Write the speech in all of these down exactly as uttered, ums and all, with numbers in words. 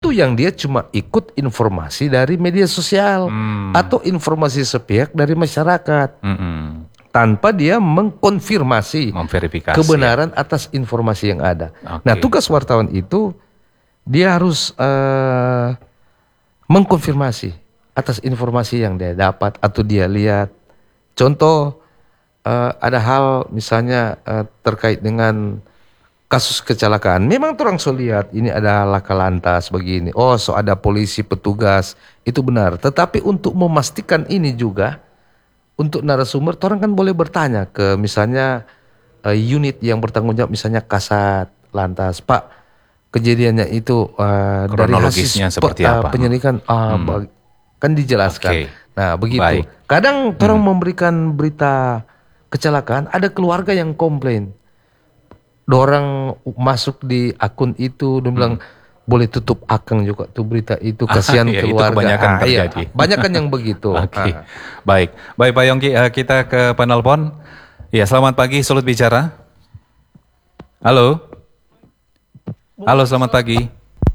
itu yang dia cuma ikut informasi dari media sosial hmm. atau informasi sepihak dari masyarakat hmm. tanpa dia mengkonfirmasi memverifikasi kebenaran atas informasi yang ada. Okay. Nah, tugas wartawan itu dia harus uh, mengkonfirmasi atas informasi yang dia dapat atau dia lihat. Contoh, uh, ada hal misalnya uh, terkait dengan kasus kecelakaan. Memang orang so lihat ini ada laka lantas begini. Oh, so ada polisi petugas. Itu benar. Tetapi untuk memastikan ini juga, untuk narasumber, orang kan boleh bertanya ke misalnya uh, unit yang bertanggung jawab, misalnya Kasat Lantas. Pak, kejadiannya itu uh, dari hasil seperti pe, uh, apa? penyelidikan uh, hmm. kan dijelaskan. Okay. Nah, begitu. Baik. Kadang orang hmm. memberikan berita kecelakaan, ada keluarga yang komplain. Dorang masuk di akun itu, dia bilang hmm. boleh tutup akun juga tuh berita itu, kasihan ah, iya, keluarga. Itu kebanyakan ah, terjadi. Iya, banyak kan yang begitu. Oke, okay. ah. Baik, baik Pak Yongki, kita ke penelpon. Ya, selamat pagi, Sulut bicara. Halo, halo, selamat pagi.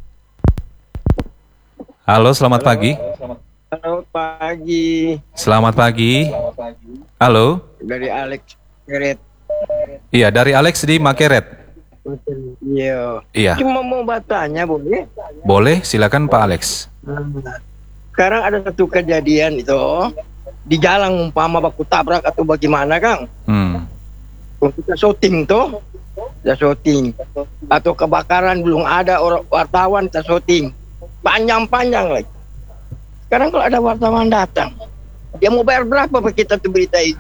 Halo, selamat halo, pagi. Selamat pagi. Selamat pagi. Halo. Dari Alex Geret. Iya, dari Alex di Makeret. Iya. Iya. Cuma mau bertanya, boleh? Boleh, silakan Pak Alex. Sekarang ada satu kejadian itu di jalan, umpama baku tabrak atau bagaimana, Kang? Hmm. Untuk kita syuting tuh, kita syuting. Atau kebakaran belum ada orang wartawan kita syuting. Panjang-panjang lagi. Sekarang kalau ada wartawan datang, dia mau bayar berapa pak kita tuh berita itu?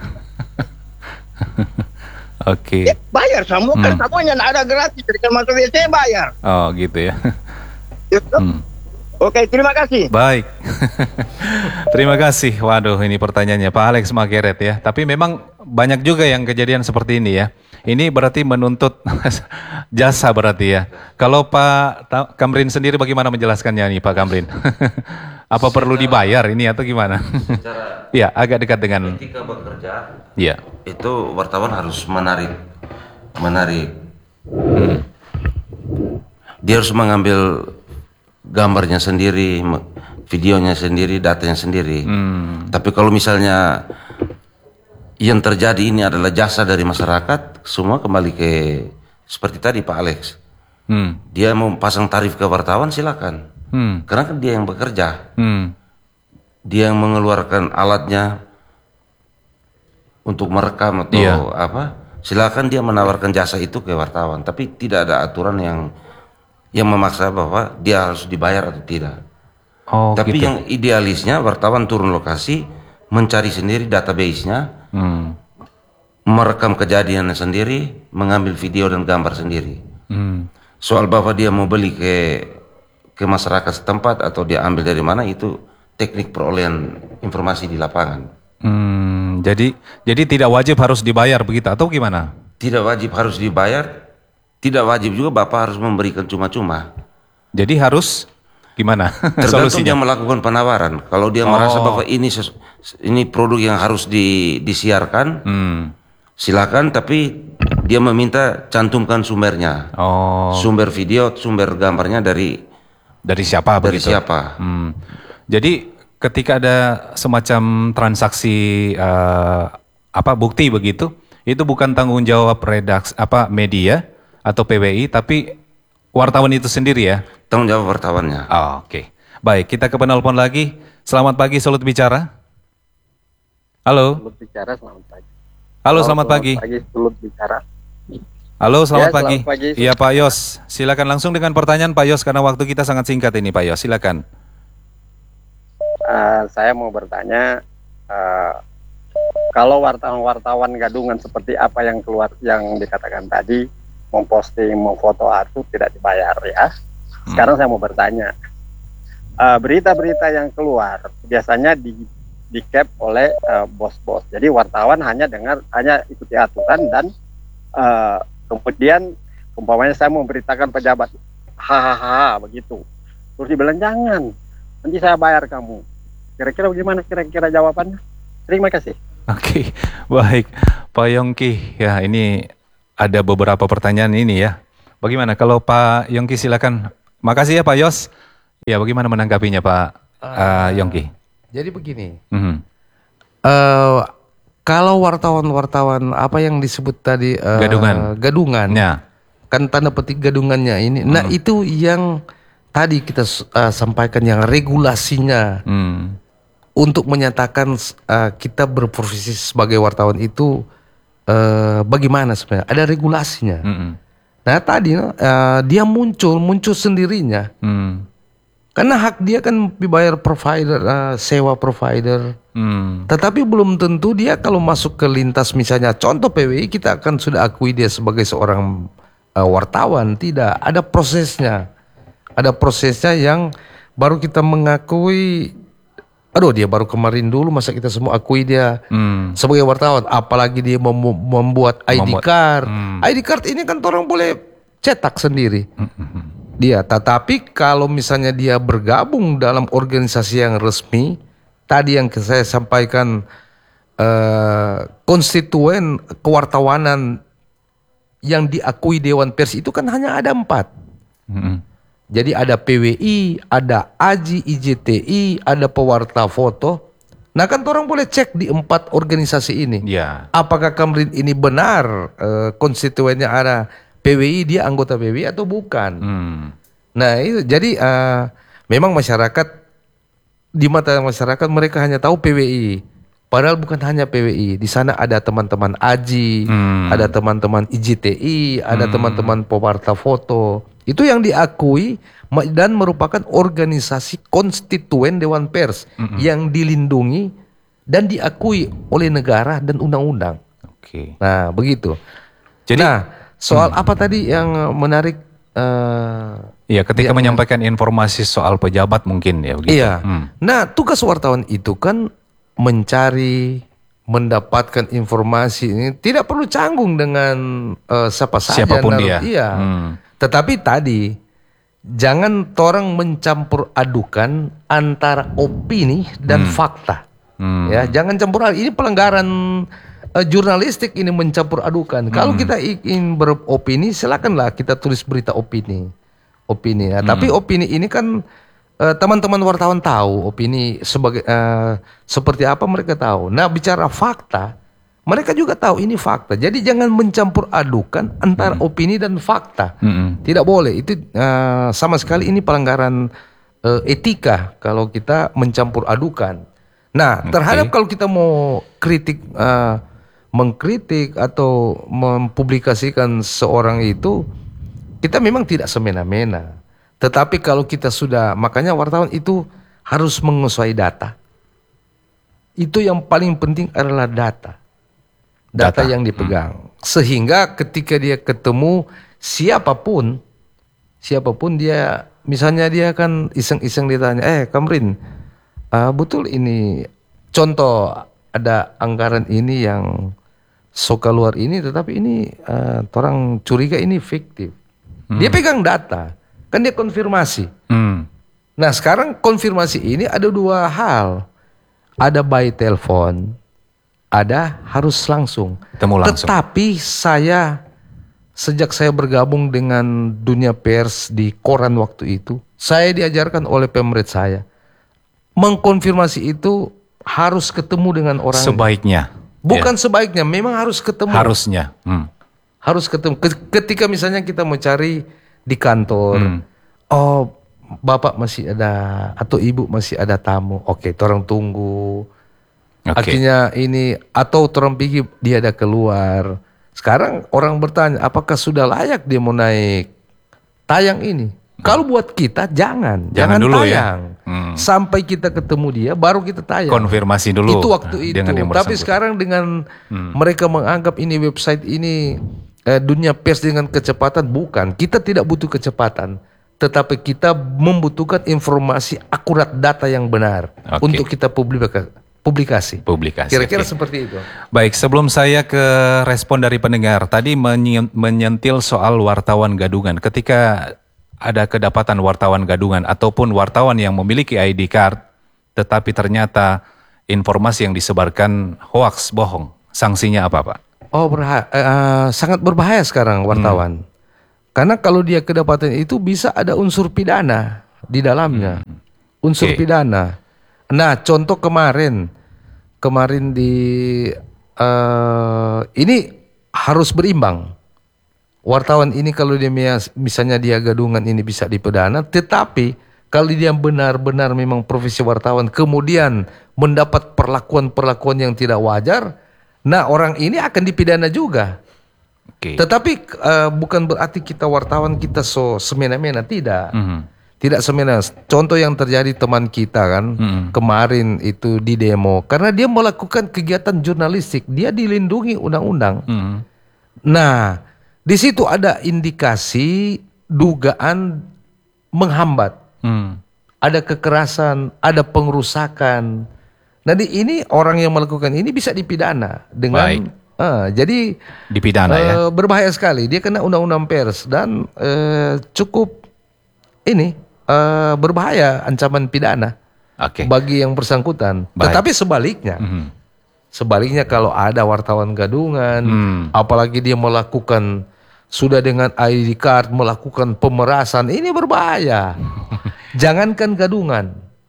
Oke. Okay. Ya, bayar semua kan, hmm. semuanya ada gratis, kan masuk W C bayar. Oh gitu ya. Gitu. Hmm. Oke, terima kasih. Baik. Terima kasih. Waduh, ini pertanyaannya Pak Alex Makeret ya. Tapi memang banyak juga yang kejadian seperti ini ya. Ini berarti menuntut jasa berarti ya. Kalau Pak Kamrin sendiri bagaimana menjelaskannya nih Pak Kamrin? Apa secara, perlu dibayar ini atau gimana? Iya, agak dekat dengan ketika bekerja. Iya. Itu wartawan harus menarik menarik. Hmm. Dia harus mengambil gambarnya sendiri, videonya sendiri, datanya sendiri. Hmm. Tapi kalau misalnya yang terjadi ini adalah jasa dari masyarakat, semua kembali ke seperti tadi Pak Alex. Hmm. Dia mau pasang tarif ke wartawan, silakan. Hmm. Karena kan dia yang bekerja. Hmm. Dia yang mengeluarkan alatnya untuk merekam atau yeah. apa. Silakan dia menawarkan jasa itu ke wartawan. Tapi tidak ada aturan yang yang memaksa bahwa dia harus dibayar atau tidak. Oh, tapi gitu. Yang idealisnya wartawan turun lokasi, mencari sendiri database-nya, hmm. merekam kejadiannya sendiri, mengambil video dan gambar sendiri. Hmm. Soal bahwa dia mau beli ke ke masyarakat setempat atau dia ambil dari mana, itu teknik perolehan informasi di lapangan. Hmm, jadi jadi tidak wajib harus dibayar begitu atau gimana? Tidak wajib harus dibayar. Tidak wajib juga Bapak harus memberikan cuma-cuma. Jadi harus gimana? Tergantung dia melakukan penawaran. Kalau dia oh. merasa bahwa ini ini produk yang harus di, disiarkan, hmm. silakan. Tapi dia meminta cantumkan sumbernya, oh. sumber video, sumber gambarnya dari dari siapa? Dari begitu? siapa? Hmm. Jadi ketika ada semacam transaksi uh, apa bukti begitu, itu bukan tanggung jawab redaks apa media atau P W I, tapi wartawan itu sendiri ya? Tanggung jawab wartawannya. Oh, oke. Okay. Baik, kita ke penelpon lagi. Selamat pagi, Sulut bicara. Halo. Sulut bicara, selamat pagi. Halo, selamat, selamat pagi. pagi, Sulut bicara. Halo, selamat ya, pagi. pagi. Iya, Pak Yos. Silakan langsung dengan pertanyaan Pak Yos, karena waktu kita sangat singkat ini, Pak Yos. Silakan. Uh, saya mau bertanya, uh, kalau wartawan-wartawan gadungan seperti apa yang keluar, yang dikatakan tadi, memposting, memfoto itu tidak dibayar ya. Sekarang hmm. saya mau bertanya, uh, berita-berita yang keluar biasanya di di cap oleh uh, bos-bos. Jadi wartawan hanya dengar, hanya ikuti aturan dan uh, kemudian umpamanya saya memberitakan pejabat, hahaha begitu. Terus dibilang jangan, nanti saya bayar kamu. Kira-kira bagaimana kira-kira jawabannya? Terima kasih. Oke, baik Pak Yongki. Ya ini ada beberapa pertanyaan ini ya. Bagaimana kalau Pak Yongki silakan. Makasih ya Pak Yos. Ya, bagaimana menanggapinya Pak uh, Yongki? Jadi begini, Mm-hmm. uh, kalau wartawan-wartawan apa yang disebut tadi uh, Gadungan. gadungan, Ya. kan tanda petik gadungannya ini. Nah Hmm. itu yang tadi kita uh, sampaikan yang regulasinya Hmm. untuk menyatakan uh, kita berprofesi sebagai wartawan itu uh, bagaimana sebenarnya? Ada regulasinya. Mm-mm. Nah tadi uh, dia muncul muncul sendirinya. Hmm. Karena hak dia kan dibayar provider, uh, sewa provider. Hmm. Tetapi belum tentu dia kalau masuk ke lintas misalnya contoh P W I kita akan sudah akui dia sebagai seorang uh, wartawan. Tidak, ada prosesnya. Ada prosesnya yang baru kita mengakui. Aduh dia baru kemarin dulu masa kita semua akui dia Hmm. sebagai wartawan. Apalagi dia mem- membuat I D Membuat- card. Hmm. I D card ini kan orang boleh cetak sendiri. Mm-mm. Dia, tetapi kalau misalnya dia bergabung dalam organisasi yang resmi, tadi yang saya sampaikan eh, konstituen kewartawanan yang diakui Dewan Pers itu kan hanya ada empat. Mm-mm. Jadi ada P W I, ada A J I, I J T I, ada pewarta foto. Nah kan orang boleh cek di empat organisasi ini. Ya. Apakah Kamrin ini benar eh, konstituennya ada P W I, dia anggota P W I atau bukan? Hmm. Nah itu jadi uh, memang masyarakat di mata masyarakat mereka hanya tahu P W I, padahal bukan hanya P W I. Di sana ada teman-teman A J I, Hmm. ada teman-teman I J T I, ada teman-teman pewarta foto. Itu yang diakui ma- dan merupakan organisasi konstituen Dewan Pers yang dilindungi dan diakui oleh negara dan undang-undang. Oke. Nah begitu. Jadi- nah soal apa tadi yang menarik? Uh, Iya, ketika Yang- menyampaikan informasi soal pejabat mungkin ya begitu. Iya. Hmm. Nah, tugas wartawan itu kan mencari, mendapatkan informasi ini tidak perlu canggung dengan eh, siapa saja. Siapapun Nah, dia. Iya. Hmm. Tetapi tadi jangan orang mencampur adukan antara opini dan fakta. Hmm. Ya, jangan campur aduk. Ini pelanggaran eh, jurnalistik ini mencampur adukan. Kalau kita ingin beropini, silakanlah kita tulis berita opini. Opini. Nah, tapi opini ini kan eh, teman-teman wartawan tahu opini sebagai eh, seperti apa mereka tahu. Nah, bicara fakta, mereka juga tahu ini fakta. Jadi jangan mencampur adukan antara opini dan fakta. Mm-mm. Tidak boleh. Itu eh, sama sekali ini pelanggaran eh, etika kalau kita mencampur adukan. Nah, terhadap kalau kita mau kritik, eh, mengkritik atau mempublikasikan seorang itu, kita memang tidak semena-mena. Tetapi kalau kita sudah, makanya wartawan itu harus menguasai data. Itu yang paling penting adalah data. Data, Data. yang dipegang. Sehingga ketika dia ketemu siapapun, siapapun dia, misalnya dia kan iseng-iseng ditanya, eh Kamrin, ah, betul ini, contoh ada anggaran ini yang sok keluar ini, tetapi ini uh, orang curiga ini fiktif. Dia pegang data, kan dia konfirmasi. Hmm. Nah sekarang konfirmasi ini ada dua hal, ada by telepon, ada harus langsung. Ketemu langsung. Tetapi saya sejak saya bergabung dengan dunia pers di koran waktu itu, saya diajarkan oleh pemret saya mengkonfirmasi itu harus ketemu dengan orang. Sebaiknya. Bukan Ya. sebaiknya, memang harus ketemu. Harusnya. Hmm. Harus ketemu. Ke- Ketika misalnya kita mau cari di kantor, Hmm. oh bapak masih ada atau ibu masih ada tamu, oke, orang tunggu. Oke. Akhirnya ini atau orang pikir dia ada keluar. Sekarang orang bertanya, apakah sudah layak dia mau naik tayang ini? Kalau buat kita jangan, Jangan jangan, dulu ya. tayang. Hmm. Sampai kita ketemu dia, baru kita tayang. Konfirmasi dulu. Itu waktu itu. dengan yang Tapi bersangkutan. sekarang dengan mereka menganggap ini website ini eh, dunia pers dengan kecepatan, bukan. Kita tidak butuh kecepatan, tetapi kita membutuhkan informasi akurat, data yang benar Oke. untuk kita publika- publikasi. Publikasi. Kira-kira oke. seperti itu. Baik, sebelum saya ke respon dari pendengar, tadi menyen- menyentil soal wartawan gadungan. Ketika ada kedapatan wartawan gadungan ataupun wartawan yang memiliki I D card, tetapi ternyata informasi yang disebarkan hoaks, bohong, sanksinya apa Pak? Oh, berha- eh, eh, sangat berbahaya sekarang wartawan. Karena kalau dia kedapatan itu bisa ada unsur pidana. di dalamnya, Hmm. unsur Oke. pidana. Nah, contoh kemarin, kemarin di uh, ini harus berimbang. Wartawan ini kalau dia mias- misalnya dia gadungan ini bisa dipidana, tetapi kalau dia benar-benar memang profesi wartawan kemudian mendapat perlakuan-perlakuan yang tidak wajar, nah orang ini akan dipidana juga. Oke. Tetapi uh, bukan berarti kita wartawan kita so semena-mena, tidak. Mhm. Tidak semena. Contoh yang terjadi teman kita kan Mhm. kemarin itu di demo karena dia melakukan kegiatan jurnalistik, dia dilindungi undang-undang. Mhm. Nah, di situ ada indikasi dugaan menghambat, Hmm. ada kekerasan, ada pengerusakan. Nah, di ini orang yang melakukan ini bisa dipidana dengan Baik. ah, jadi Dipidana ya. eh, berbahaya sekali. Dia kena undang-undang pers dan eh, cukup ini eh, berbahaya ancaman pidana Oke. bagi yang bersangkutan. Baik. Tetapi sebaliknya, Mhm. sebaliknya kalau ada wartawan gadungan, Hmm. apalagi dia melakukan sudah dengan I D card melakukan pemerasan, ini berbahaya. Jangankan gadungan.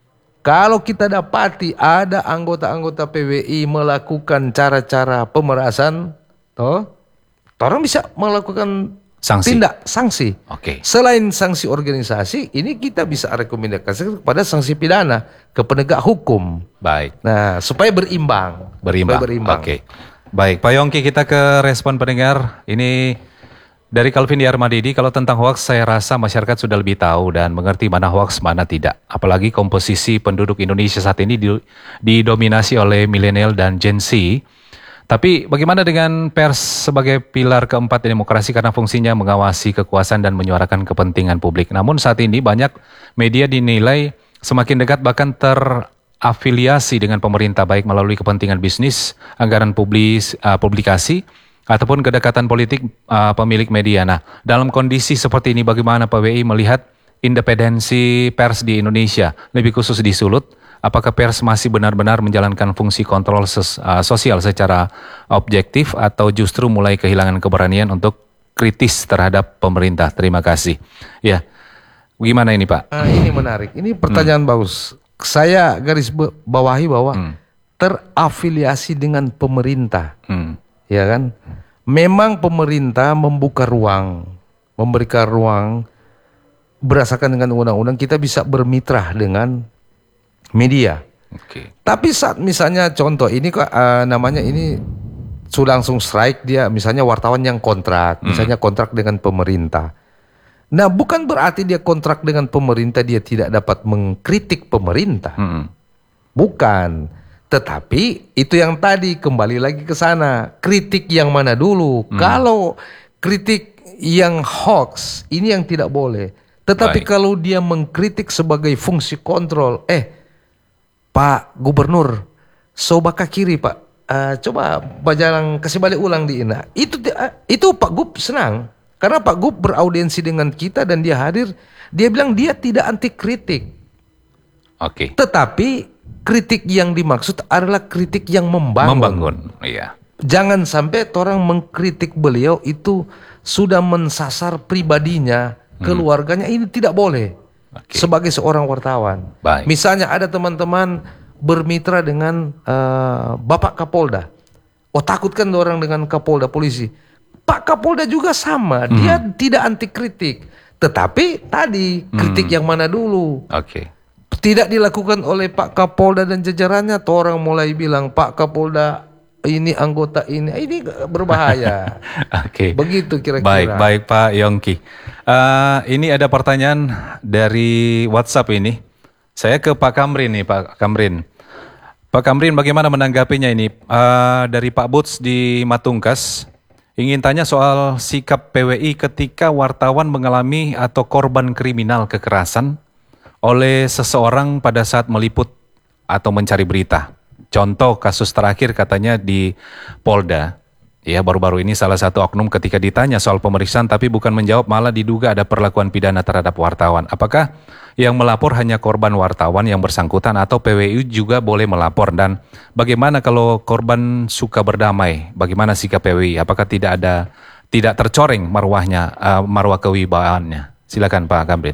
Kalau kita dapati ada anggota-anggota P W I melakukan cara-cara pemerasan, toh, orang bisa melakukan Sanksi. tindak sanksi. Oke. Selain sanksi organisasi, ini kita bisa rekomendasikan kepada sanksi pidana ke penegak hukum. Baik. Nah, supaya berimbang. Berimbang. Supaya berimbang. Oke. Baik, Pak Yongki, kita ke respon pendengar. Ini dari Calvin di Armadidi. Kalau tentang hoax, saya rasa masyarakat sudah lebih tahu dan mengerti mana hoax, mana tidak. Apalagi komposisi penduduk Indonesia saat ini di- didominasi oleh milenial dan Gen Z. Tapi bagaimana dengan pers sebagai pilar keempat demokrasi karena fungsinya mengawasi kekuasaan dan menyuarakan kepentingan publik. Namun saat ini banyak media dinilai semakin dekat bahkan terafiliasi dengan pemerintah baik melalui kepentingan bisnis, anggaran publis, uh, publikasi, ataupun kedekatan politik uh, pemilik media. Nah, dalam kondisi seperti ini bagaimana P W I melihat independensi pers di Indonesia, lebih khusus di Sulut? Apakah pers masih benar-benar menjalankan fungsi kontrol ses- uh, sosial secara objektif atau justru mulai kehilangan keberanian untuk kritis terhadap pemerintah? Terima kasih. Ya, gimana ini Pak? Ah, ini menarik. Ini pertanyaan bagus. Saya garis be- bawahi bahwa Hmm. terafiliasi dengan pemerintah, Hmm. ya kan? Memang pemerintah membuka ruang, memberikan ruang berdasarkan dengan undang-undang kita bisa bermitra dengan media. Oke. Tapi saat misalnya contoh ini kok eh, namanya ini sudah langsung strike dia, misalnya wartawan yang kontrak, misalnya kontrak dengan pemerintah. Nah, bukan berarti dia kontrak dengan pemerintah dia tidak dapat mengkritik pemerintah. Hmm. Bukan. Tetapi itu yang tadi kembali lagi ke sana. Kritik yang mana dulu? Kalau kritik yang hoax ini yang tidak boleh. Tetapi Baik. kalau dia mengkritik sebagai fungsi kontrol, eh Pak Gubernur, sobaka kiri Pak, Eh, coba bajalang kasih balik ulang di Ina. Itu eh, itu Pak Gub senang karena Pak Gub beraudiensi dengan kita dan dia hadir. Dia bilang dia tidak anti kritik, Oke. tetapi kritik yang dimaksud adalah kritik yang membangun. Membangun. Iya. Jangan sampai orang mengkritik beliau itu sudah mensasar pribadinya, keluarganya, ini tidak boleh. Oke. Sebagai seorang wartawan. Baik. Misalnya ada teman-teman bermitra dengan eh, Bapak Kapolda. Oh, takut kan orang dengan Kapolda polisi. Pak Kapolda juga sama, dia tidak anti kritik. Tetapi tadi kritik yang mana dulu? Oke. Tidak dilakukan oleh Pak Kapolda dan jajarannya, tuh orang mulai bilang Pak Kapolda ini anggota ini, ini berbahaya. Oke. Begitu kira-kira. Baik, baik Pak Yongki. Eh, ini ada pertanyaan dari WhatsApp ini. Saya ke Pak Kamrin nih, Pak Kamrin. Pak Kamrin, bagaimana menanggapinya ini? Eh, dari Pak Buts di Matungkas, ingin tanya soal sikap P W I ketika wartawan mengalami atau korban kriminal kekerasan oleh seseorang pada saat meliput atau mencari berita. Contoh kasus terakhir katanya di Polda. Ya, baru-baru ini salah satu oknum ketika ditanya soal pemeriksaan tapi bukan menjawab, malah diduga ada perlakuan pidana terhadap wartawan. Apakah yang melapor hanya korban wartawan yang bersangkutan atau P W I juga boleh melapor? Dan bagaimana kalau korban suka berdamai? Bagaimana sikap P W I? Apakah tidak ada tidak tercoreng marwahnya, uh, marwah kewibawaannya? Silakan Pak Kamrin.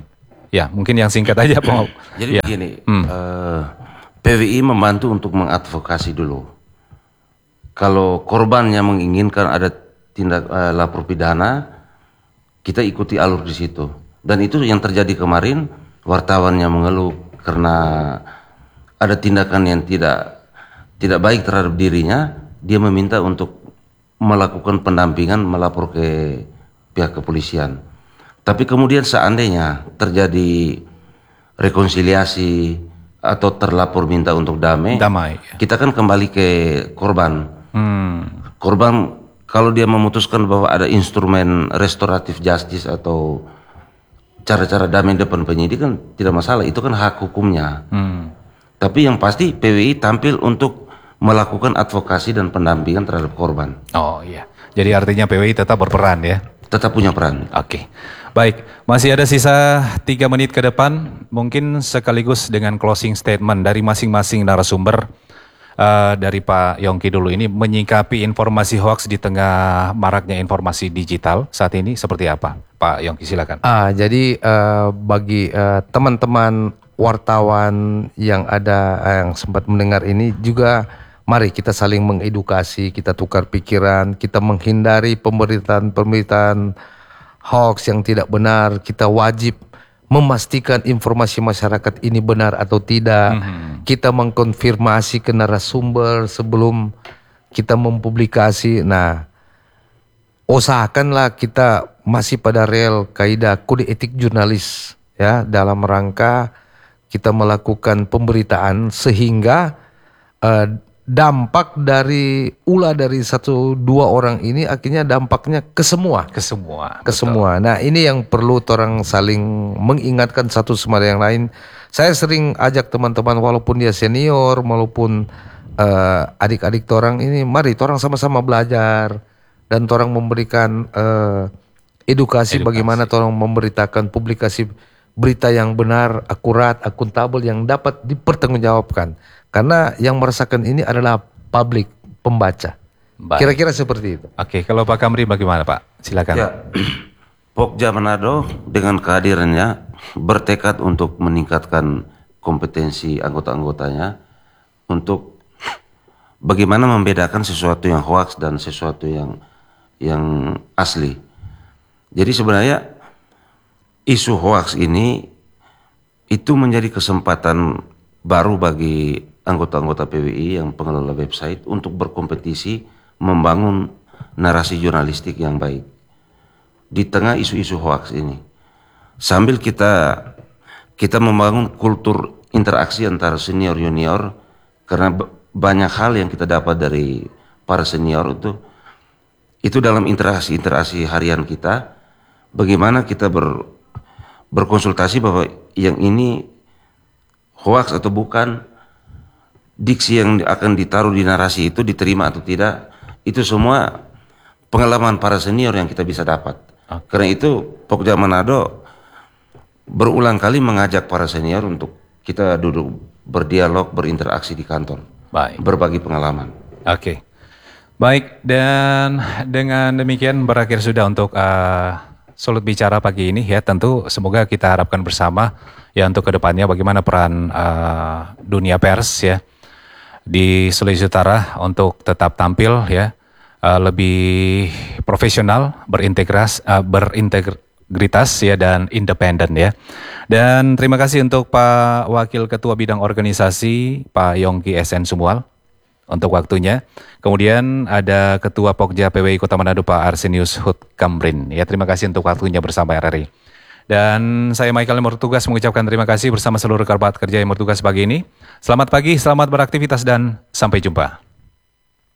Ya, mungkin yang singkat aja Pak. Jadi ya. begini, hmm. uh, P W I membantu untuk mengadvokasi dulu. Kalau korban yang menginginkan ada tindak uh, lapor pidana, kita ikuti alur di situ. Dan itu yang terjadi kemarin, wartawan yang mengeluh karena ada tindakan yang tidak tidak baik terhadap dirinya, dia meminta untuk melakukan pendampingan, melapor ke pihak kepolisian. Tapi kemudian seandainya terjadi rekonsiliasi atau terlapor minta untuk damai, damai ya. Kita kan kembali ke korban. Hmm. Korban kalau dia memutuskan bahwa ada instrumen restoratif justice atau cara-cara damai depan penyidik kan tidak masalah, itu kan hak hukumnya. Hmm. Tapi yang pasti P W I tampil untuk melakukan advokasi dan pendampingan terhadap korban. Oh iya, jadi artinya P W I tetap berperan ya? Tetap punya peran. Oke. Okay. Baik, masih ada sisa tiga menit ke depan, mungkin sekaligus dengan closing statement dari masing-masing narasumber, uh, dari Pak Yongki dulu ini, menyikapi informasi hoax di tengah maraknya informasi digital saat ini seperti apa? Pak Yongki silakan. Ah, jadi uh, bagi uh, teman-teman wartawan yang ada, uh, yang sempat mendengar ini juga, mari kita saling mengedukasi, kita tukar pikiran, kita menghindari pemberitaan-pemberitaan hoax yang tidak benar. Kita wajib memastikan informasi masyarakat ini benar atau tidak. Mm-hmm. Kita mengkonfirmasi ke narasumber sebelum kita mempublikasi. Nah, usahakanlah kita masih pada rel kaidah kode etik jurnalis ya, dalam rangka kita melakukan pemberitaan sehingga uh, dampak dari ulah dari satu dua orang ini akhirnya dampaknya ke semua, ke semua, ke betul. semua. Nah ini yang perlu orang saling mengingatkan satu sama yang lain. Saya sering ajak teman-teman walaupun dia senior, walaupun uh, adik-adik orang ini, mari orang sama-sama belajar dan orang memberikan uh, edukasi, edukasi bagaimana orang memberitakan publikasi berita yang benar, akurat, akuntabel yang dapat dipertanggungjawabkan. Karena yang merasakan ini adalah publik, pembaca. Baik. Kira-kira seperti itu. Oke, kalau Pak Kamri bagaimana Pak? Silakan. Ya, Pokja Manado dengan kehadirannya bertekad untuk meningkatkan kompetensi anggota-anggotanya untuk bagaimana membedakan sesuatu yang hoax dan sesuatu yang yang asli. Jadi sebenarnya isu hoax ini itu menjadi kesempatan baru bagi anggota-anggota P W I yang pengelola website untuk berkompetisi membangun narasi jurnalistik yang baik di tengah isu-isu hoax ini, sambil kita kita membangun kultur interaksi antara senior junior, karena banyak hal yang kita dapat dari para senior itu itu dalam interaksi-interaksi harian kita, bagaimana kita ber, berkonsultasi bahwa yang ini hoax atau bukan, diksi yang akan ditaruh di narasi itu diterima atau tidak, itu semua pengalaman para senior yang kita bisa dapat. Okay. Karena itu Pokja Manado berulang kali mengajak para senior untuk kita duduk berdialog, berinteraksi di kantor. Baik. Berbagi pengalaman. Oke. Okay. Baik, dan dengan demikian berakhir sudah untuk uh, Sulut Bicara pagi ini ya. Tentu semoga kita harapkan bersama ya untuk kedepannya bagaimana peran uh, dunia pers ya di Sulawesi Utara untuk tetap tampil ya uh, lebih profesional, berintegras, uh, berintegritas ya dan independen ya. Dan terima kasih untuk Pak Wakil Ketua Bidang Organisasi Pak Yongki S N Sumual untuk waktunya. Kemudian ada Ketua Pokja P W I Kota Manado Pak Arsenius Hut Kamrin. Ya, terima kasih untuk waktunya bersama R R I. Dan saya Michael yang bertugas mengucapkan terima kasih bersama seluruh kerabat kerja yang bertugas pagi ini. Selamat pagi, selamat beraktivitas dan sampai jumpa.